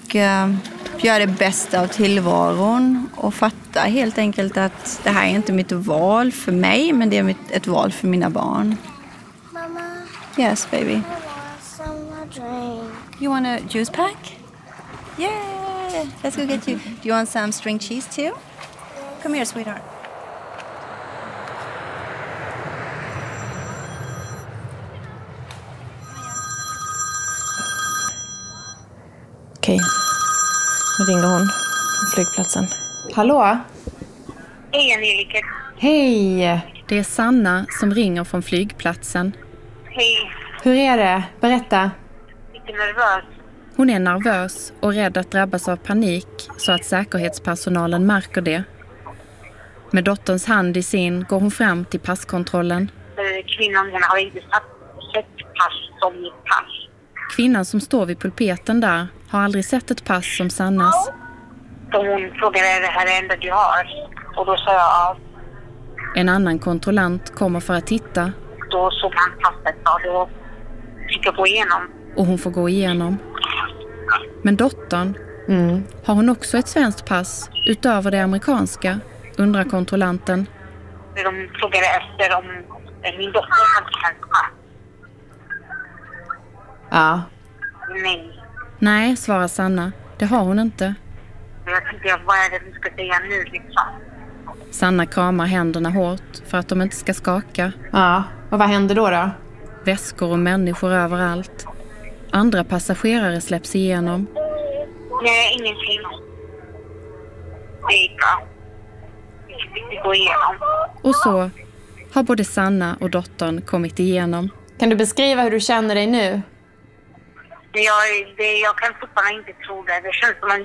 göra det bästa av tillvaron och fatta helt enkelt att det här är inte mitt val för mig, men det är ett val för mina barn. Mama. Yes, baby. I want some drink. You want a juice pack? Yeah, let's go get you. Do you want some string cheese too? Come here, sweetheart. Okej, nu ringer hon från flygplatsen. Hallå? Hej Angelica. Hej! Det är Sanna som ringer från flygplatsen. Hej. Hur är det? Berätta. Lite nervös. Hon är nervös och rädd att drabbas av panik så att säkerhetspersonalen märker det. Med dotterns hand i sin går hon fram till passkontrollen. Kvinnan har inte sett pass som mitt pass. Kvinnan som står vid pulpeten där har aldrig sett ett pass som Sannas. Så hon frågade, är det här det enda du har? Och då sa jag ja. En annan kontrollant kommer för att titta. Då såg han passet och då fick jag gå igenom. Och hon får gå igenom. Men dottern, har hon också ett svenskt pass utöver det amerikanska? Undrar kontrollanten. De frågade efter om min dotter hade svenskt pass. Ja. Nej. Nej, svarar Sanna. Det har hon inte. Jag tänkte, vad är det du ska säga nu liksom? Sanna kramar händerna hårt för att de inte ska skaka. Ja, och vad händer då? Väskor och människor överallt. Andra passagerare släpps igenom. Nej, ingenting. Det gick bra. Vi fick gå igenom. Och så har både Sanna och dottern kommit igenom. Kan du beskriva hur du känner dig nu? Jag kan fortfarande inte tro det. Det känns som en...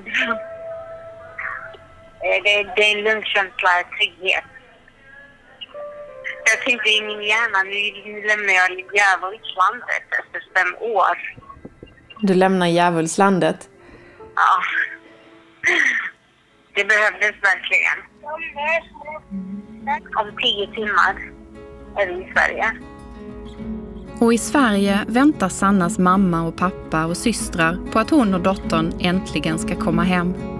Det är en lugnkänsla, trygghet. Jag tänkte i min hjärna, nu lämnar jag djävulslandet efter 5 år. Du lämnar djävulslandet? Ja. Det behövdes verkligen. Om 10 timmar är vi i Sverige. Och i Sverige väntar Sannas mamma och pappa och systrar på att hon och dottern äntligen ska komma hem.